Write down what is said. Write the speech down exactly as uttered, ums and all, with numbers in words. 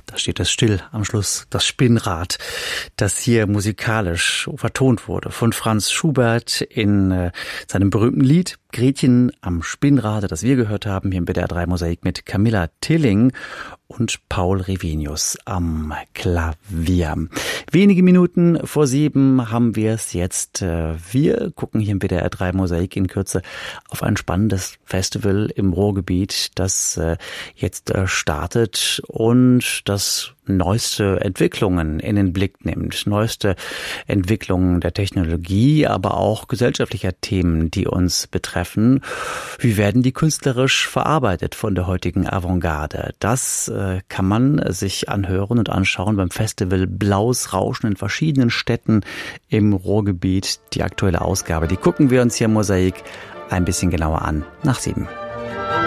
Da steht es still am Schluss, das Spinnrad, das hier musikalisch vertont wurde von Franz Schubert in äh, seinem berühmten Lied Gretchen am Spinnrade, das wir gehört haben, hier im B D R drei Mosaik mit Camilla Tilling und Paul Revenius am Klavier. Wenige Minuten vor sieben haben wir es jetzt. Wir gucken hier im B D R drei Mosaik in Kürze auf ein spannendes Festival im Ruhrgebiet, das jetzt startet und das neueste Entwicklungen in den Blick nimmt, neueste Entwicklungen der Technologie, aber auch gesellschaftlicher Themen, die uns betreffen. Wie werden die künstlerisch verarbeitet von der heutigen Avantgarde? Das äh, kann man sich anhören und anschauen beim Festival Blaues Rauschen in verschiedenen Städten im Ruhrgebiet. Die aktuelle Ausgabe, die gucken wir uns hier im Mosaik ein bisschen genauer an nach sieben.